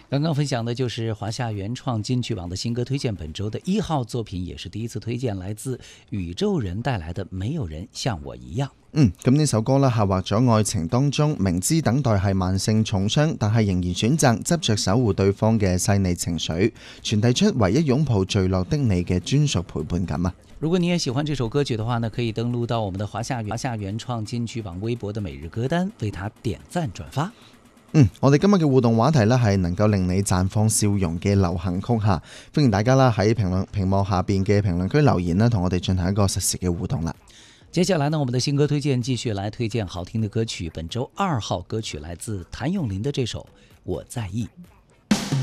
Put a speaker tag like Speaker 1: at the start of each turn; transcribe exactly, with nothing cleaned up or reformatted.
Speaker 1: 刚刚分享的就是华夏原创金曲榜的新歌推荐，本周的一號作品也是第一次推薦，來自宇宙人帶來的《沒有人像我一樣》。
Speaker 2: 嗯，咁呢首歌呢，刻畫咗愛情當中明知等待係慢性重傷，但係仍然選擇執着守護對方嘅細膩情緒，傳遞出唯一擁抱墜落的你嘅專屬陪伴感啊！
Speaker 1: 如果你也喜歡這首歌曲的話呢，可以登錄到我們的華夏華夏原創金曲榜微博的每日歌單，為它點讚轉發。
Speaker 2: 嗯，我哋今日嘅互動話題呢，係能夠令你綻放笑容嘅流行曲吓，歡迎大家啦喺評論屏幕下邊嘅評論區留言啦，同我哋進行一個實時嘅互動啦。
Speaker 1: 接下來呢，我們的新歌推薦繼續來推薦好聽的歌曲，本周二號歌曲來自譚詠麟的這首《我在意》。